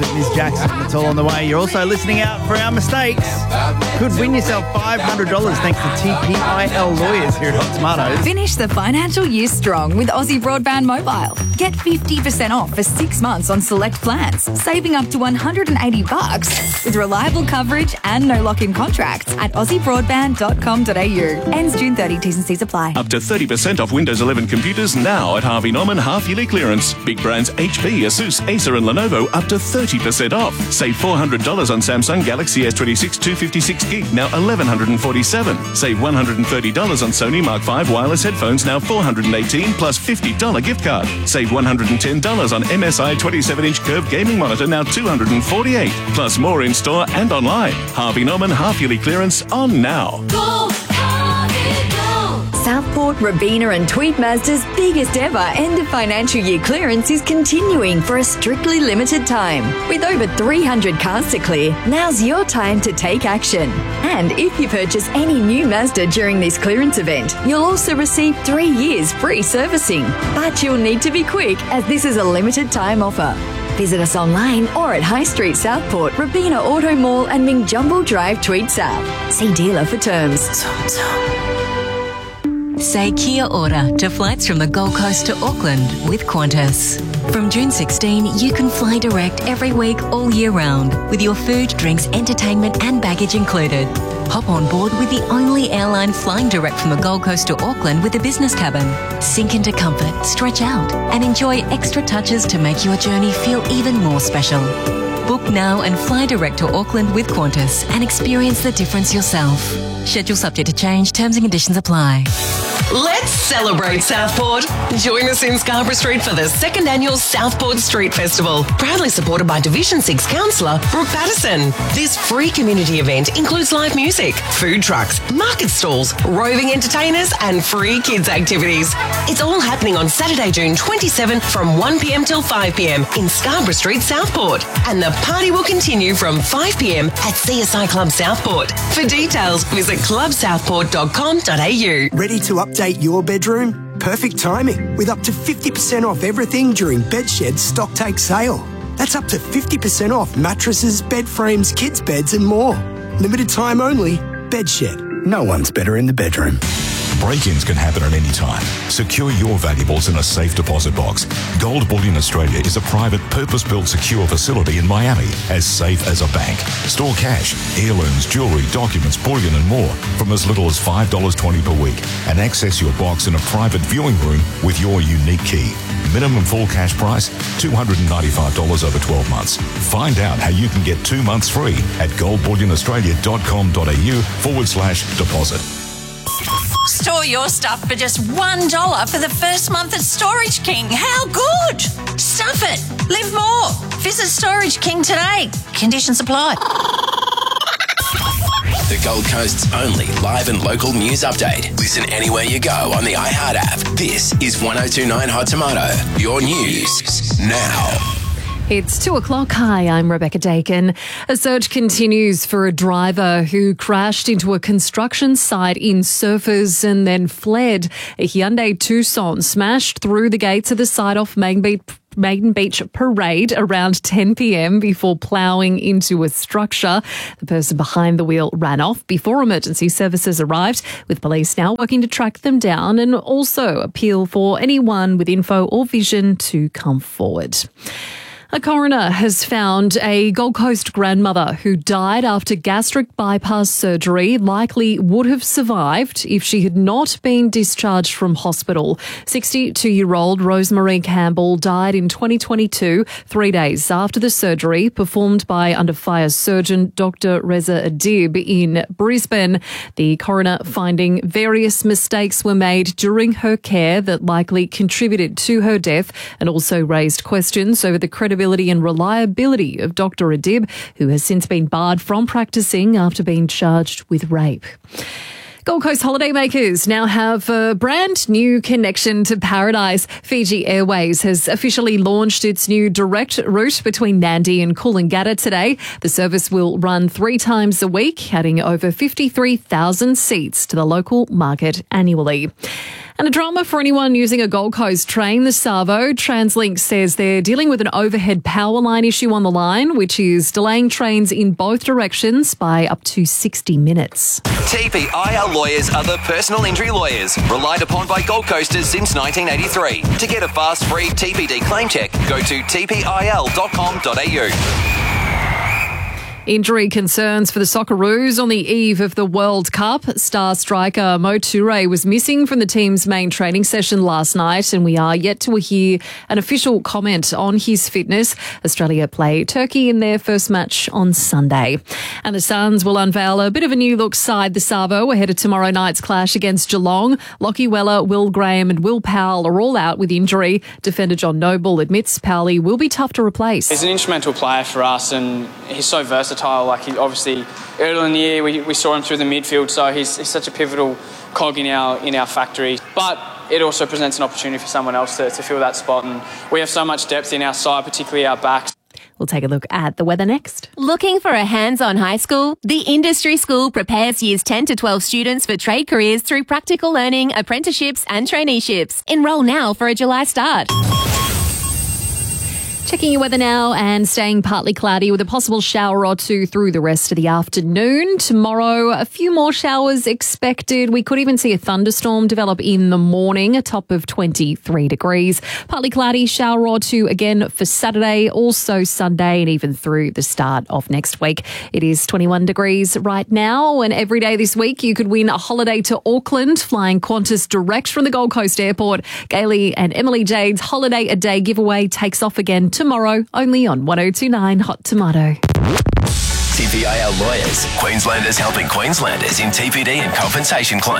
Ms. Jackson, it's all on the way. You're also listening out for our mistakes. Could win yourself $500 thanks to TPIL Lawyers here at Hot Tomatoes. Finish the financial year strong with Aussie Broadband Mobile. Get 50% off for 6 months on select plans, saving up to $180 with reliable coverage and no lock-in contracts at aussiebroadband.com.au. Ends June 30. T's and C's apply. Up to 30% off Windows 11 computers now at Harvey Norman half-yearly clearance. Big brands HP, Asus, Acer and Lenovo up to 30% off. Save $400 on Samsung Galaxy S26 256 gig, now $1,147. Save $130 on Sony Mark V wireless headphones, now $418 plus $50 gift card. Save $110 on MSI 27-inch curved gaming monitor, now $248. Plus more in store and online. Harvey Norman half-yearly clearance on now. Southport, Robina and Tweed Mazda's biggest ever end of financial year clearance is continuing for a strictly limited time. With over 300 cars to clear, now's your time to take action. And if you purchase any new Mazda during this clearance event, you'll also receive 3 years free servicing. But you'll need to be quick as this is a limited time offer. Visit us online or at High Street Southport, Robina Auto Mall and Mingjumble Drive, Tweed South. See dealer for terms. Say kia ora to flights from the Gold Coast to Auckland with Qantas. From June 16, you can fly direct every week all year round with your food, drinks, entertainment and baggage included. Hop on board with the only airline flying direct from the Gold Coast to Auckland with a business cabin. Sink into comfort, stretch out and enjoy extra touches to make your journey feel even more special. Book now and fly direct to Auckland with Qantas and experience the difference yourself. Schedule subject to change. Terms and conditions apply. Let's celebrate Southport. Join us in Scarborough Street for the 2nd annual Southport Street Festival, proudly supported by Division 6 Councillor Brooke Patterson. This free community event includes live music, food trucks, market stalls, roving entertainers and free kids activities. It's all happening on Saturday, June 27 from 1 p.m. till 5 p.m. in Scarborough Street, Southport. And the party will continue from 5 p.m. at CSI Club Southport. For details, visit clubsouthport.com.au. Ready to update your bedroom? Perfect timing, with up to 50% off everything during Bedshed's stock take sale. That's up to 50% off mattresses, bed frames, kids' beds and more. Limited time only. Bedshed. No one's better in the bedroom. Break-ins can happen at any time. Secure your valuables in a safe deposit box. Gold Bullion Australia is a private, purpose-built secure facility in Miami, as safe as a bank. Store cash, heirlooms, jewellery, documents, bullion and more from as little as $5.20 per week, and access your box in a private viewing room with your unique key. Minimum full cash price, $295 over 12 months. Find out how you can get 2 months free at goldbullionaustralia.com.au/deposit. Store your stuff for just $1 for the first month at Storage King. How good? Stuff it. Live more. Visit Storage King today. Conditions apply. The Gold Coast's only live and local news update. Listen anywhere you go on the iHeart app. This is 102.9 Hot Tomato. Your news now. It's 2:00. Hi, I'm Rebecca Dakin. A search continues for a driver who crashed into a construction site in Surfers and then fled. A Hyundai Tucson smashed through the gates of the site off Maiden Beach Parade around 10 p.m. before ploughing into a structure. The person behind the wheel ran off before emergency services arrived, with police now working to track them down and also appeal for anyone with info or vision to come forward. A coroner has found a Gold Coast grandmother who died after gastric bypass surgery likely would have survived if she had not been discharged from hospital. 62-year-old Rosemary Campbell died in 2022, 3 days after the surgery performed by under-fire surgeon Dr. Reza Adib in Brisbane. The coroner finding various mistakes were made during her care that likely contributed to her death and also raised questions over the credibility and reliability of Dr. Adib, who has since been barred from practicing after being charged with rape. Gold Coast holidaymakers now have a brand new connection to paradise. Fiji Airways has officially launched its new direct route between Nadi and Coolangatta today. The service will run 3 times a week, adding over 53,000 seats to the local market annually. And a drama for anyone using a Gold Coast train, the Savo. TransLink says they're dealing with an overhead power line issue on the line, which is delaying trains in both directions by up to 60 minutes. TPIL lawyers are the personal injury lawyers relied upon by Gold Coasters since 1983. To get a fast, free TPD claim check, go to tpil.com.au. Injury concerns for the Socceroos on the eve of the World Cup. Star striker Mo Toure was missing from the team's main training session last night, and we are yet to hear an official comment on his fitness. Australia play Turkey in their first match on Sunday. And the Suns will unveil a bit of a new look side, the Savo, ahead of tomorrow night's clash against Geelong. Lockie Weller, Will Graham and Will Powell are all out with injury. Defender John Noble admits Powley will be tough to replace. He's an instrumental player for us, and he's so versatile. Like, he obviously early in the year we saw him through the midfield, so he's such a pivotal cog in our factory. But it also presents an opportunity for someone else to fill that spot, and we have so much depth in our side, particularly our backs. We'll take a look at the weather next. Looking for a hands-on high school? The Industry School prepares years 10 to 12 students for trade careers through practical learning, apprenticeships and traineeships. Enroll now for a July start. Checking your weather now, and staying partly cloudy with a possible shower or two through the rest of the afternoon. Tomorrow, a few more showers expected. We could even see a thunderstorm develop in the morning, a top of 23 degrees. Partly cloudy, shower or two again for Saturday, also Sunday, and even through the start of next week. It is 21 degrees right now, and every day this week you could win a holiday to Auckland, flying Qantas direct from the Gold Coast Airport. Gailey and Emily Jade's Holiday a Day giveaway takes off again tomorrow, only on 102.9 Hot Tomato. TPIL lawyers. Queenslanders helping Queenslanders in TPD and compensation claims.